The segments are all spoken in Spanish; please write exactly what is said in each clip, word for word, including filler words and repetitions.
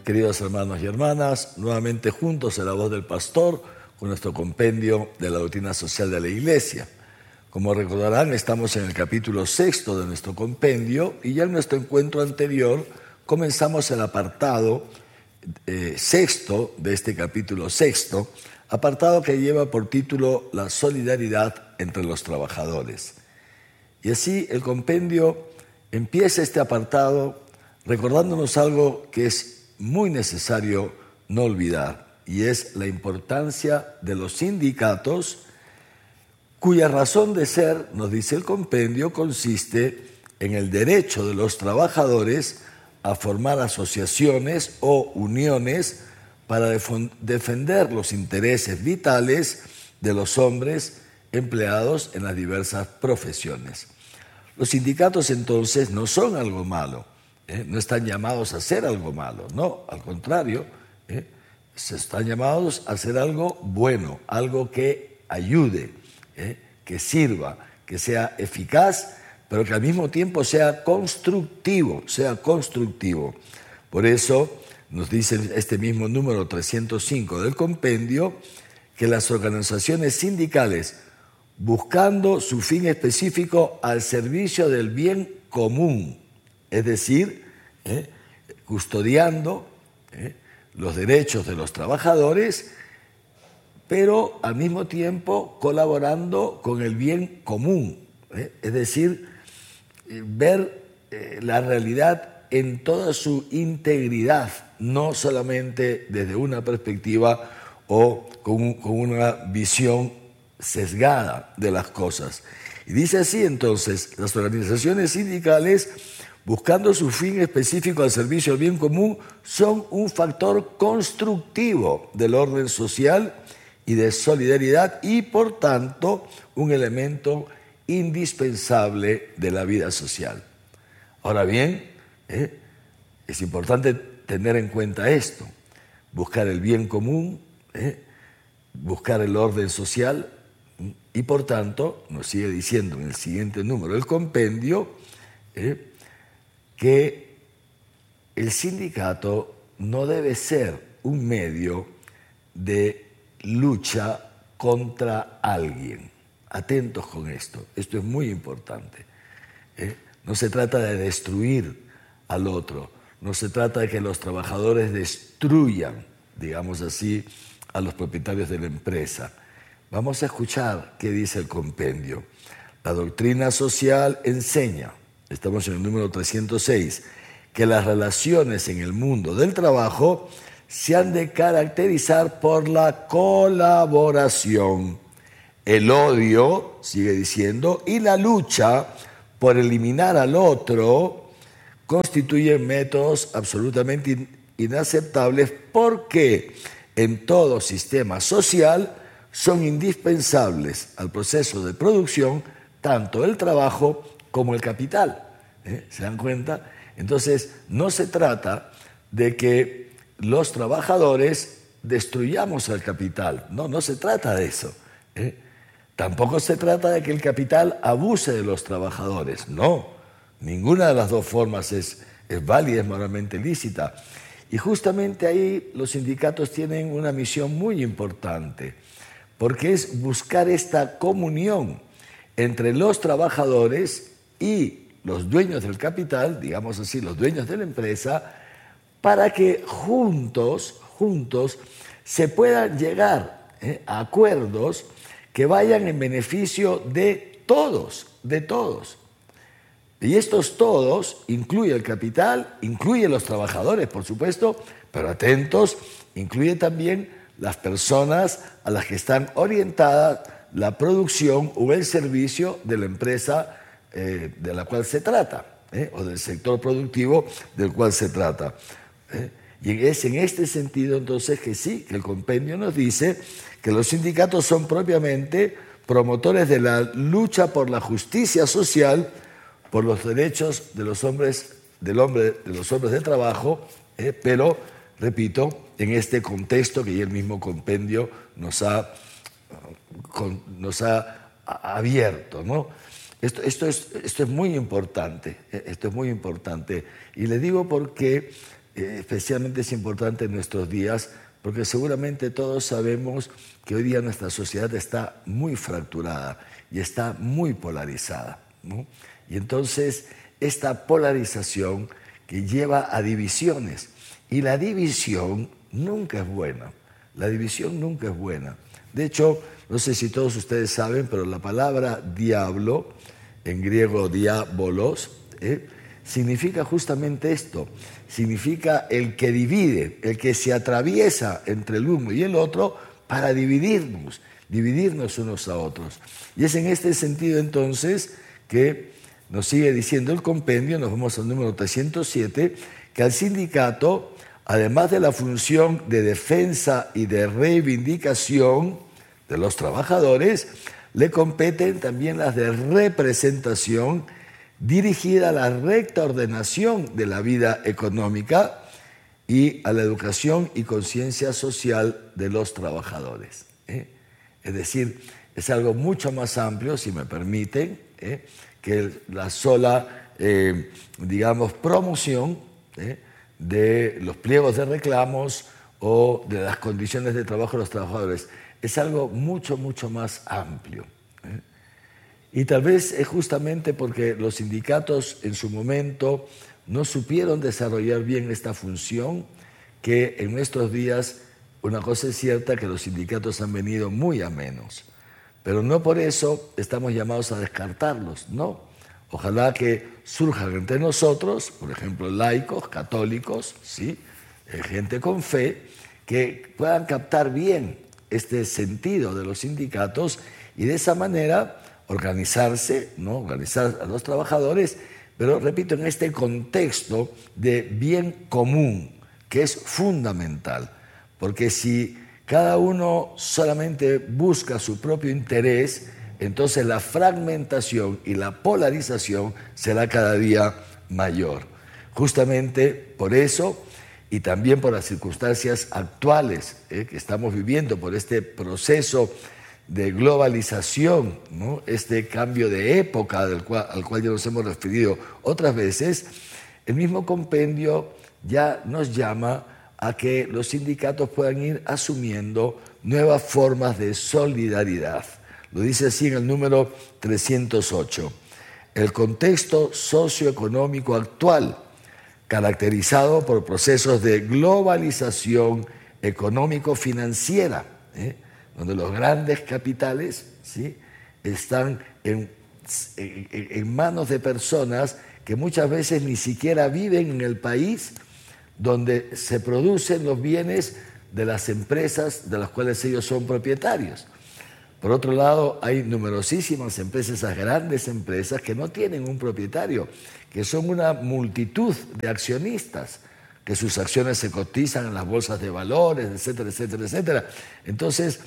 queridos hermanos y hermanas, nuevamente juntos en la voz del pastor con nuestro compendio de la doctrina social de la Iglesia. Como recordarán, estamos en el capítulo sexto de nuestro compendio y ya en nuestro encuentro anterior comenzamos el apartado eh, sexto de este capítulo sexto, apartado que lleva por título La solidaridad entre los trabajadores. Y así el compendio empieza este apartado recordándonos algo que es muy necesario no olvidar, y es la importancia de los sindicatos, cuya razón de ser, nos dice el compendio, consiste en el derecho de los trabajadores a formar asociaciones o uniones para defender los intereses vitales de los hombres empleados en las diversas profesiones. Los sindicatos entonces no son algo malo, ¿eh? No están llamados a hacer algo malo, no, al contrario, ¿eh? se están llamados a hacer algo bueno, algo que ayude, ¿eh? que sirva, que sea eficaz, pero que al mismo tiempo sea constructivo, sea constructivo. Por eso nos dice este mismo número trescientos cinco del compendio que las organizaciones sindicales, buscando su fin específico al servicio del bien común, es decir, eh, custodiando eh, los derechos de los trabajadores, pero al mismo tiempo colaborando con el bien común, eh, es decir, eh, ver eh, la realidad en toda su integridad, no solamente desde una perspectiva o con, con una visión sesgada de las cosas. Y dice así entonces, las organizaciones sindicales, buscando su fin específico al servicio del bien común, son un factor constructivo del orden social y de solidaridad y, por tanto, un elemento indispensable de la vida social. Ahora bien, ¿eh? es importante tener en cuenta esto, buscar el bien común, ¿eh? buscar el orden social y, por tanto, nos sigue diciendo en el siguiente número del compendio, ¿eh? que el sindicato no debe ser un medio de lucha contra alguien. Atentos con esto, esto es muy importante. ¿eh? No se trata de destruir al otro, no se trata de que los trabajadores destruyan, digamos así, a los propietarios de la empresa. Vamos a escuchar qué dice el compendio. La doctrina social enseña, estamos en el número trescientos seis, que las relaciones en el mundo del trabajo se han de caracterizar por la colaboración, el odio, sigue diciendo, y la lucha por eliminar al otro constituyen métodos absolutamente inaceptables porque en todo sistema social son indispensables al proceso de producción tanto el trabajo como el capital. ¿Eh? ¿Se dan cuenta? Entonces, no se trata de que los trabajadores destruyamos al capital. No, no se trata de eso. ¿eh? Tampoco se trata de que el capital abuse de los trabajadores. No, ninguna de las dos formas es, es válida, es moralmente lícita. Y justamente ahí los sindicatos tienen una misión muy importante, porque es buscar esta comunión entre los trabajadores y los dueños del capital, digamos así, los dueños de la empresa, para que juntos, juntos, se puedan llegar ¿eh? a acuerdos que vayan en beneficio de todos, de todos. Y estos todos incluye el capital, incluye los trabajadores, por supuesto, pero atentos, incluye también las personas a las que están orientadas la producción o el servicio de la empresa eh, de la cual se trata, eh, o del sector productivo del cual se trata. Eh. Y es en este sentido entonces que sí, que el compendio nos dice que los sindicatos son propiamente promotores de la lucha por la justicia social, por los derechos de los hombres, del hombre, de los hombres de trabajo, eh, pero, repito, en este contexto que ya el mismo compendio nos ha, con, nos ha abierto, ¿no? Esto, esto, es, esto es muy importante, esto es muy importante. Y le digo porque eh, especialmente es importante en nuestros días, porque seguramente todos sabemos que hoy día nuestra sociedad está muy fracturada y está muy polarizada, ¿no? Y entonces esta polarización que lleva a divisiones, y la división nunca es buena, la división nunca es buena. De hecho, no sé si todos ustedes saben, pero la palabra diablo, en griego diabolos, ¿eh? significa justamente esto, significa el que divide, el que se atraviesa entre el uno y el otro para dividirnos, dividirnos unos a otros. Y es en este sentido entonces que nos sigue diciendo el compendio, nos vamos al número trescientos siete, que al sindicato, además de la función de defensa y de reivindicación de los trabajadores, le competen también las de representación dirigida a la recta ordenación de la vida económica y a la educación y conciencia social de los trabajadores, ¿eh? Es decir, es algo mucho más amplio, si me permiten, ¿eh? que la sola, eh, digamos, promoción ¿eh? de los pliegos de reclamos o de las condiciones de trabajo de los trabajadores. Es algo mucho, mucho más amplio, ¿eh? Y tal vez es justamente porque los sindicatos en su momento no supieron desarrollar bien esta función que en nuestros días, una cosa es cierta, que los sindicatos han venido muy a menos. Pero no por eso estamos llamados a descartarlos, no. Ojalá que surjan entre nosotros, por ejemplo, laicos, católicos, ¿sí? eh, gente con fe, que puedan captar bien este sentido de los sindicatos y de esa manera organizarse, ¿no? organizar a los trabajadores, pero repito, en este contexto de bien común, que es fundamental, porque si cada uno solamente busca su propio interés, entonces la fragmentación y la polarización será cada día mayor. Justamente por eso, y también por las circunstancias actuales eh, que estamos viviendo, por este proceso de globalización, ¿no? este cambio de época del cual, al cual ya nos hemos referido otras veces, el mismo compendio ya nos llama a que los sindicatos puedan ir asumiendo nuevas formas de solidaridad. Lo dice así en el número trescientos ocho. El contexto socioeconómico actual, caracterizado por procesos de globalización económico-financiera, ¿eh? donde los grandes capitales ¿sí? están en, en, en manos de personas que muchas veces ni siquiera viven en el país donde se producen los bienes de las empresas de las cuales ellos son propietarios. Por otro lado, hay numerosísimas empresas, esas grandes empresas que no tienen un propietario, que son una multitud de accionistas, que sus acciones se cotizan en las bolsas de valores, etcétera, etcétera, etcétera. Entonces,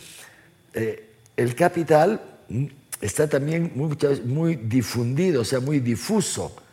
eh, el capital está también muy, muy difundido, o sea, muy difuso